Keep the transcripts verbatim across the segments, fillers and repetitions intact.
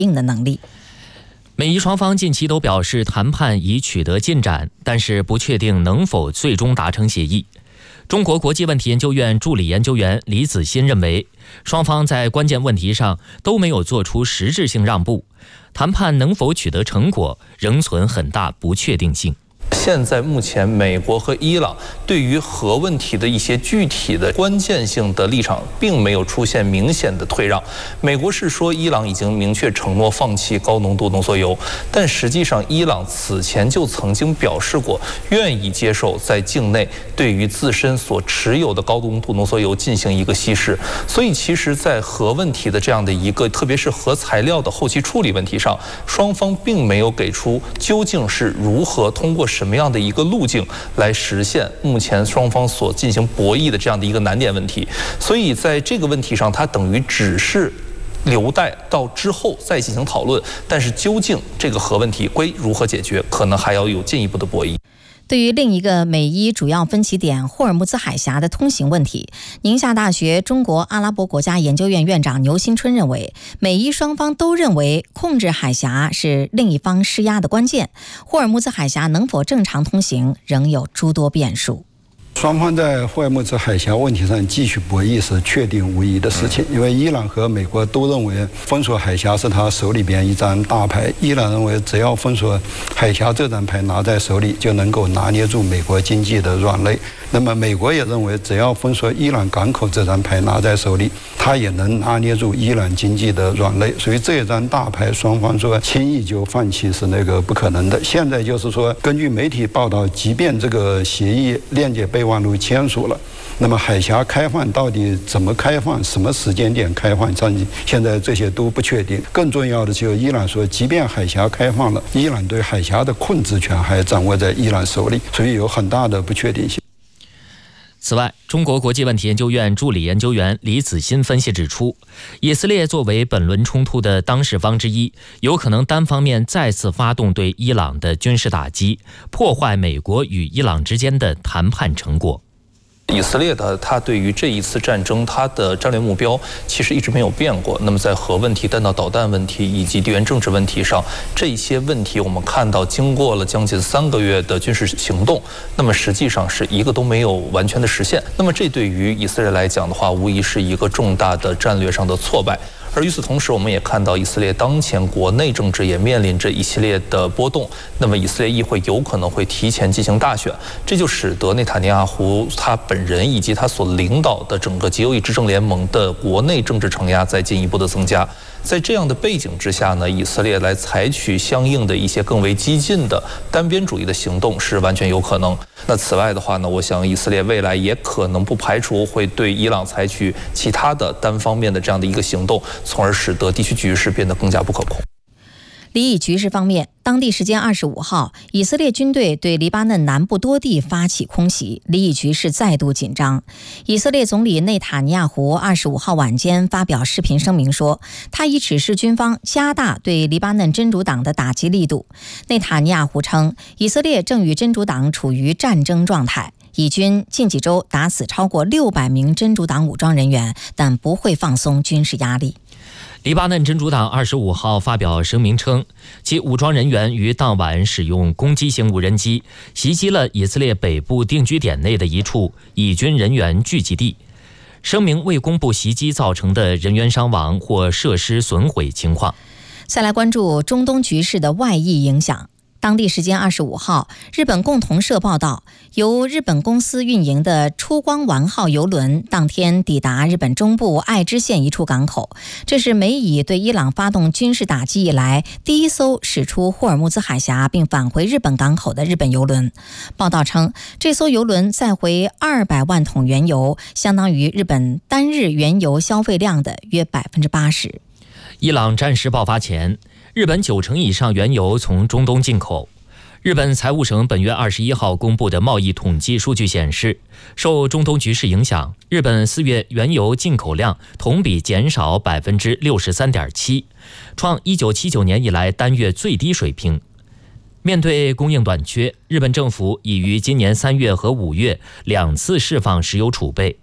应的能力。 美伊双方近期都表示谈判已取得进展，但是不确定能否最终达成协议。中国国际问题研究院助理研究员李子欣认为，双方在关键问题上都没有做出实质性让步，谈判能否取得成果仍存很大不确定性。 现在目前美国和伊朗对于核问题的一些具体的关键性的立场并没有出现明显的退让。美国是说伊朗已经明确承诺放弃高浓度浓缩铀，但实际上伊朗此前就曾经表示过愿意接受在境内对于自身所持有的高浓度浓缩铀进行一个稀释。所以其实在核问题的这样的一个特别是核材料的后期处理问题上，双方并没有给出究竟是如何通过什么样的一个路径来实现目前双方所进行博弈的这样的一个难点问题。所以在这个问题上，它等于只是留待到之后再进行讨论，但是究竟这个核问题归如何解决，可能还要有进一步的博弈。 对于另一个美伊主要分歧点霍尔木兹海峡的通行问题，宁夏大学中国阿拉伯国家研究院院长牛新春认为，美伊双方都认为控制海峡是另一方施压的关键，霍尔木兹海峡能否正常通行仍有诸多变数。 双方在霍尔木兹海峡问题上继续博弈是确定无疑的事情，因为伊朗和美国都认为封锁海峡是他手里边一张大牌。伊朗认为只要封锁海峡这张牌拿在手里，就能够拿捏住美国经济的软肋。那么美国也认为只要封锁伊朗港口这张牌拿在手里，他也能拿捏住伊朗经济的软肋。所以这张大牌双方说轻易就放弃是那个不可能的。现在就是说，根据媒体报道，即便这个协议链接备忘录签署了，那么海峡开放到底怎么开放，什么时间点开放，现在这些都不确定。更重要的就是伊朗说，即便海峡开放了，伊朗对海峡的控制权还掌握在伊朗手里，所以有很大的不确定性。 此外，中国国际问题研究院助理研究员李子欣分析指出，以色列作为本轮冲突的当事方之一，有可能单方面再次发动对伊朗的军事打击，破坏美国与伊朗之间的谈判成果。 以色列的它对于这一次战争，它的战略目标其实一直没有变过。那么在核问题、弹道导弹问题以及地缘政治问题上，这些问题我们看到，经过了将近三个月的军事行动，那么实际上是一个都没有完全的实现。那么这对于以色列来讲的话，无疑是一个重大的战略上的挫败。而与此同时，我们也看到以色列当前国内政治也面临着一系列的波动。那么以色列议会有可能会提前进行大选，这就使得内塔尼亚胡他本人以及他所领导的整个极右翼执政联盟的国内政治承压再进一步的增加。在这样的背景之下呢，以色列来采取相应的一些更为激进的单边主义的行动是完全有可能。那此外的话呢，我想以色列未来也可能不排除会对伊朗采取其他的单方面的这样的一个行动，从而使得地区局势变得更加不可控。 黎以局势方面，当地时间二十五号，以色列军队对黎巴嫩南部多地发起空袭，黎以局势再度紧张。以色列总理内塔尼亚胡二十五号晚间发表视频声明说，他已指示军方加大对黎巴嫩真主党的打击力度。内塔尼亚胡称，以色列正与真主党处于战争状态，以军近几周打死超过六百名真主党武装人员，但不会放松军事压力。 黎巴嫩真主党二十五号发表声明称，其武装人员于当晚使用攻击型无人机袭击了以色列北部定居点内的一处以军人员聚集地。声明未公布袭击造成的人员伤亡或设施损毁情况。 再来关注中东局势的外溢影响。当地时间二十五号，日本共同社报道，由日本公司运营的出光丸号邮轮当天抵达日本中部爱知县一处港口，这是美以对伊朗发动军事打击以来第一艘驶出霍尔木兹海峡并返回日本港口的日本邮轮。报道称，这艘邮轮载回二百万桶原油，相当于日本单日原油消费量的约百分之八十。 伊朗战事爆发前，日本九成以上原油从中东进口。日本财务省本月二十一号公布的贸易统计数据显示，受中东局势影响，日本四月原油进口量同比减少百分之六十三点七，创一九七九年以来单月最低水平。面对供应短缺，日本政府已于今年三月和五月两次释放石油储备。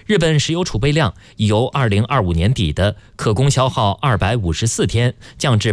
日本石油储备量已由二零二五年底的可供消耗二百五十四天降至